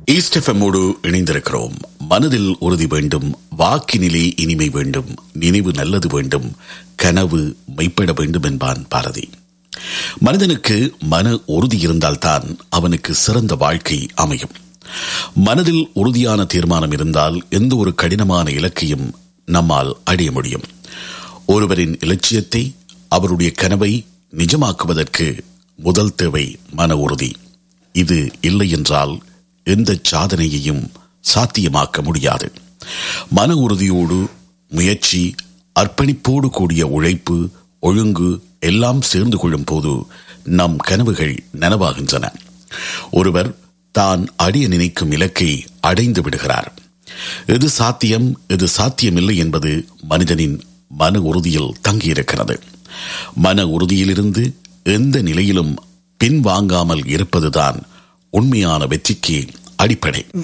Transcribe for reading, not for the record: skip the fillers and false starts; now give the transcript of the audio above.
East எஃப்எம்மோடு இணைந்திருக்கிறோம். மனதில் உறுதி வேண்டும், வாக்கினிலே இனிமை வேண்டும், நினைவு நல்லது வேண்டும், கனவு மெய்ப்பட வேண்டும் என்பான் பாரதி. மனிதனுக்கு மன உறுதி இருந்தால்தான் அவனுக்கு சிறந்த வாழ்க்கை அமையும். மனதில் உறுதியான தீர்மானம் இருந்தால் எந்த ஒரு கடினமான இலக்கையும் நம்மால் அடைய முடியும். ஒருவரின் இலட்சியத்தை, அவருடைய கனவை நிஜமாக்குவதற்கு முதல் தேவை மன உறுதி. இது இல்லை என்றால் எந்த சாதனையையும் சாத்தியமாக்க முடியாது. மன உறுதியோடு முயற்சி, அர்ப்பணிப்போடு கூடிய உழைப்பு, ஒழுங்கு எல்லாம் சேர்ந்து கொள்ளும் போது நம் கனவுகள் நனவாகின்றன. ஒருவர் தான் அடைய நினைக்கும் இலக்கை அடைந்து விடுகிறார். எது சாத்தியம், எது சாத்தியமில்லை என்பது மனிதனின் மன உறுதியில் தங்கியிருக்கிறது. மன உறுதியிலிருந்து எந்த நிலையிலும் பின்வாங்காமல் இருப்பதுதான் உண்மையான வெற்றிக்கு அடிப்படை.